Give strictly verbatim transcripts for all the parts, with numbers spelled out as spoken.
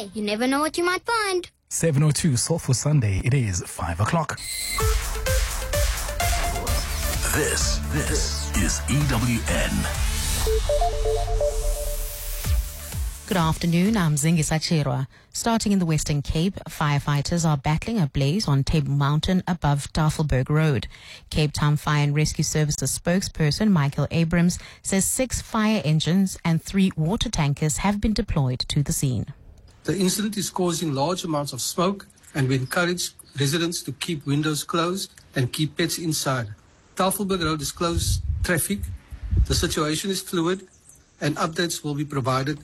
Hey, you never know what you might find. seven oh two Soulful Sunday. It is five o'clock. This, this is E W N. Good afternoon, I'm Zingisa Chirwa. Starting in the Western Cape, firefighters are battling a blaze on Table Mountain above Tafelberg Road. Cape Town Fire and Rescue Services spokesperson Michael Abrams says six fire engines and three water tankers have been deployed to the scene. The incident is causing large amounts of smoke, and we encourage residents to keep windows closed and keep pets inside. Tafelberg Road is closed traffic. The situation is fluid, and updates will be provided.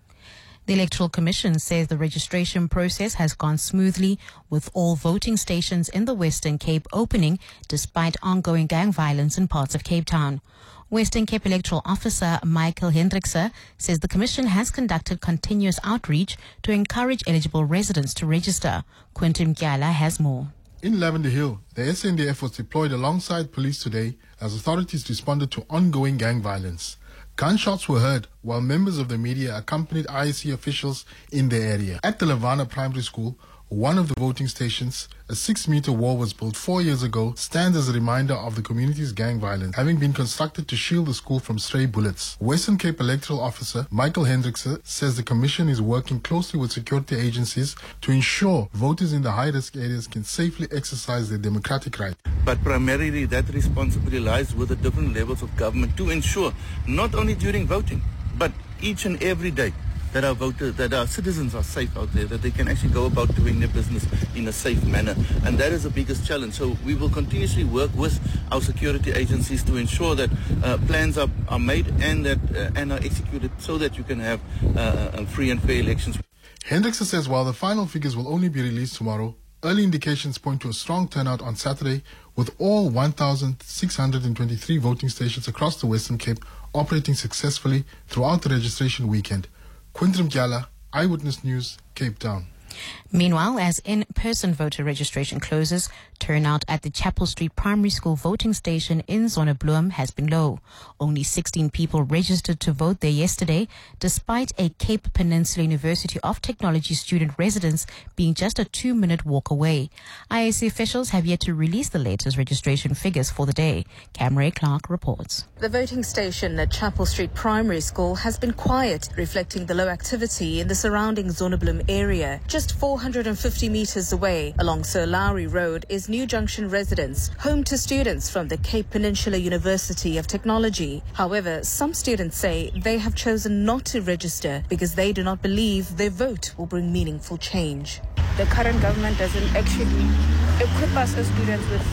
The Electoral Commission says the registration process has gone smoothly, with all voting stations in the Western Cape opening despite ongoing gang violence in parts of Cape Town. Western Cape Electoral Officer Michael Hendrickse says the Commission has conducted continuous outreach to encourage eligible residents to register. Quentin Mkiala has more. In Lavender Hill, the S N D F was deployed alongside police today as authorities responded to ongoing gang violence. Gunshots were heard while members of the media accompanied I E C officials in the area. At the Lavana Primary School, one of the voting stations, a six-meter wall was built four years ago, stands as a reminder of the community's gang violence, having been constructed to shield the school from stray bullets. Western Cape Electoral Officer Michael Hendrickse says the Commission is working closely with security agencies to ensure voters in the high-risk areas can safely exercise their democratic right. But primarily that responsibility lies with the different levels of government to ensure, not only during voting, but each and every day, that our voters, that our citizens are safe out there, that they can actually go about doing their business in a safe manner. And that is the biggest challenge. So we will continuously work with our security agencies to ensure that uh, plans are, are made and that uh, and are executed so that you can have uh, free and fair elections. Hendrickse says while the final figures will only be released tomorrow, early indications point to a strong turnout on Saturday, with all one thousand six hundred twenty-three voting stations across the Western Cape operating successfully throughout the registration weekend. Quinton Mkiala, Eyewitness News, Cape Town. Meanwhile, as in-person voter registration closes, turnout at the Chapel Street Primary School voting station in Zonnebloem has been low. Only sixteen people registered to vote there yesterday, despite a Cape Peninsula University of Technology student residence being just a two-minute walk away. I A C officials have yet to release the latest registration figures for the day. Camry Clark reports. The voting station at Chapel Street Primary School has been quiet, reflecting the low activity in the surrounding Zonnebloem area. Just four hundred fifty metres away along Sir Lowry Road is New Junction Residence, home to students from the Cape Peninsula University of Technology. However, some students say they have chosen not to register because they do not believe their vote will bring meaningful change. The current government doesn't actually equip us as students with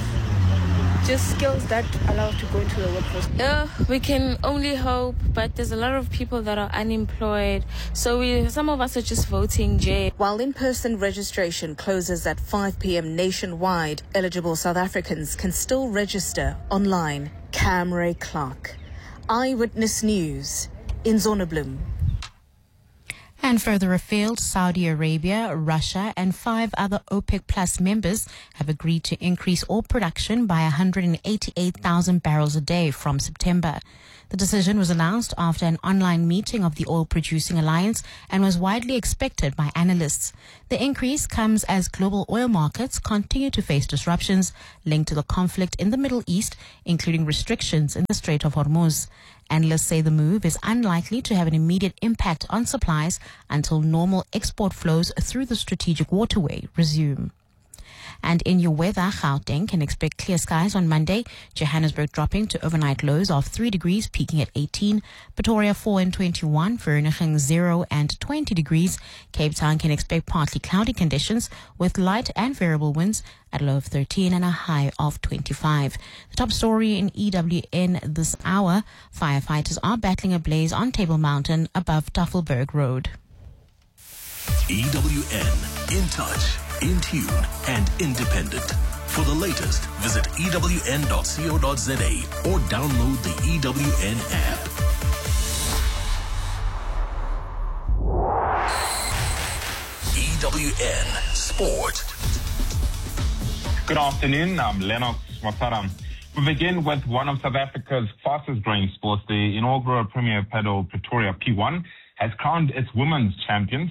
just skills that allow us to go into the workforce. Yeah, we can only hope, but there's a lot of people that are unemployed. So we, some of us are just voting J. While in-person registration closes at five p.m. nationwide, eligible South Africans can still register online. Camry Clark, Eyewitness News, in Zonnebloem. And further afield, Saudi Arabia, Russia and five other OPEC Plus members have agreed to increase oil production by one hundred eighty-eight thousand barrels a day from September. The decision was announced after an online meeting of the Oil Producing Alliance and was widely expected by analysts. The increase comes as global oil markets continue to face disruptions linked to the conflict in the Middle East, including restrictions in the Strait of Hormuz. Analysts say the move is unlikely to have an immediate impact on supplies until normal export flows through the strategic waterway resume. And in your weather, Gauteng can expect clear skies on Monday. Johannesburg dropping to overnight lows of three degrees, peaking at eighteen. Pretoria four and twenty-one. Vereeniging zero and twenty degrees. Cape Town can expect partly cloudy conditions with light and variable winds at a low of thirteen and a high of twenty-five. The top story in E W N this hour. Firefighters are battling a blaze on Table Mountain above Tafelberg Road. E W N, in touch, in tune, and independent. For the latest, visit E W N dot co dot za or download the E W N app. E W N Sport. Good afternoon, I'm Lennox Mataram. We begin with one of South Africa's fastest growing sports. The inaugural Premier Pedal Pretoria P one has crowned its women's champions.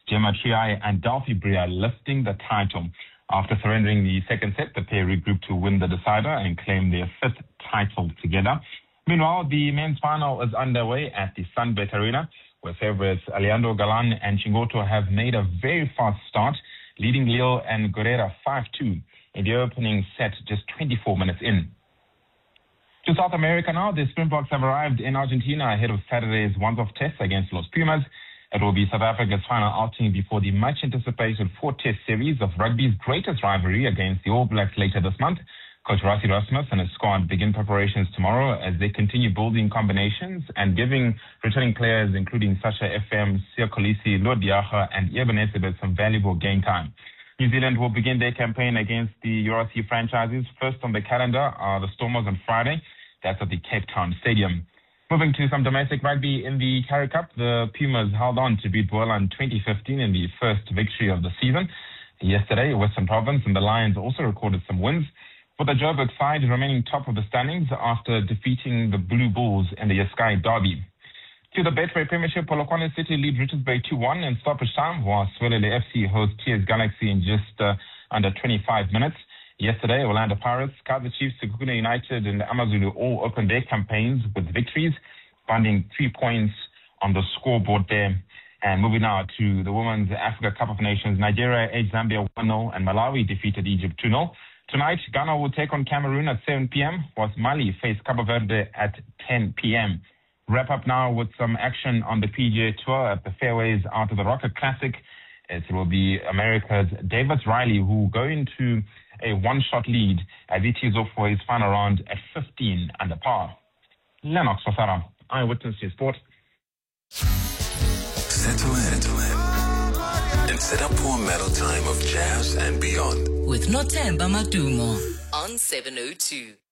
Gemma Triai and Delphi Bria lifting the title. After surrendering the second set, the pair regrouped to win the decider and claim their fifth title together. Meanwhile, the men's final is underway at the Sunbet Arena, where favourites Alejandro Galan and Chingoto have made a very fast start, leading Leo and Guerrera five two in the opening set just twenty-four minutes in. To South America now, the Springboks have arrived in Argentina ahead of Saturday's once-off test against Los Pumas. It will be South Africa's final outing before the much-anticipated four-test series of rugby's greatest rivalry against the All Blacks later this month. Coach Rassie Erasmus and his squad begin preparations tomorrow as they continue building combinations and giving returning players, including Sasha F M, Sia Kolisi, Lord Diaga, and Eben Etzebeth, some valuable game time. New Zealand will begin their campaign against the Eurasia franchises. First on the calendar are the Stormers on Friday. That's at the Cape Town Stadium. Moving to some domestic rugby in the Currie Cup, the Pumas held on to beat Boela in twenty fifteen in the first victory of the season. Yesterday, Western Province and the Lions also recorded some wins, with the Joburg side remaining top of the standings after defeating the Blue Bulls in the Yaskai Derby. To the Betway Premiership, Polokwane City lead Richards Bay two one in stoppage time, while Swelele F C host T S Galaxy in just uh, under twenty-five minutes. Yesterday, Orlando Pirates, Kaizer Chiefs, Sekhukhune United and Amazulu all opened their campaigns with victories, finding three points on the scoreboard there. And moving now to the Women's Africa Cup of Nations, Nigeria edged Zambia one nil and Malawi defeated Egypt two nil. Tonight, Ghana will take on Cameroon at seven p.m., whilst Mali face Cabo Verde at ten p.m. Wrap up now with some action on the P G A Tour at the fairways out of the Rocket Classic. It will be America's Davis Riley who go into a one-shot lead as he tees off for his final round at fifteen under par. Lennox Wasara, Eyewitness News Sport. Settle in and set up for a medal time of jazz and beyond with Nothemba Madumo on seven oh two.